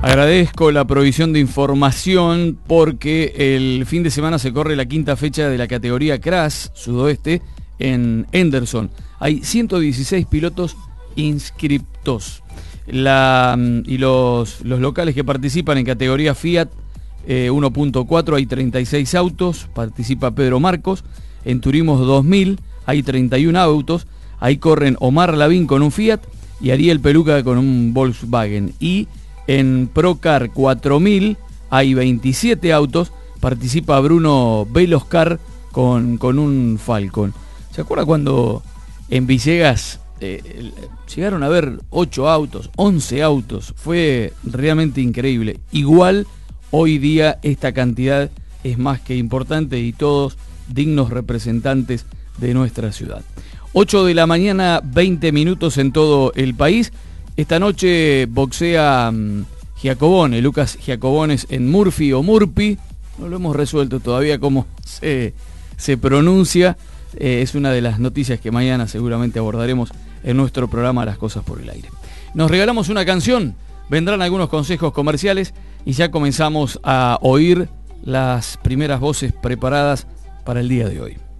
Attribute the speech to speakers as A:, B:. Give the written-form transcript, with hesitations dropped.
A: Agradezco la provisión de información porque el fin de semana se corre la quinta fecha de la categoría CRAS Sudoeste en Henderson. Hay 116 pilotos inscriptos. Y los locales que participan en categoría Fiat 1.4 hay 36 autos, participa Pedro Marcos. En Turismos 2000 hay 31 autos, ahí corren Omar Lavín con un Fiat y Ariel Peluca con un Volkswagen. Y en Procar 4000 hay 27 autos, participa Bruno Veloscar con un Falcon. ¿Se acuerda cuando en Villegas llegaron a ver 8 autos, 11 autos? Fue realmente increíble. Igual hoy día esta cantidad es más que importante y todos dignos representantes de nuestra ciudad. 8 de la mañana, 20 minutos en todo el país. Esta noche boxea Giacobone, Lucas Giacobones en Murphy o Murphy. No lo hemos resuelto todavía cómo se pronuncia. Es una de las noticias que mañana seguramente abordaremos en nuestro programa Las Cosas por el Aire. Nos regalamos una canción, vendrán algunos consejos comerciales y ya comenzamos a oír las primeras voces preparadas para el día de hoy.